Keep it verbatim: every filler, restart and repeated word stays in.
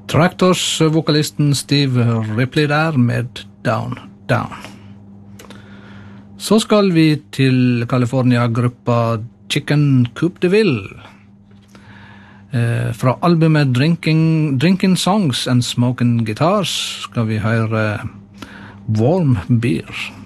Tractors-vokalisten Steve Ripley der med Down, Down. Så skal vi til California-gruppa Chicken Coupe de Ville. Eh, fra albumet Drinking, Drinking Songs and Smoking Guitars skal vi høre Warm Beer.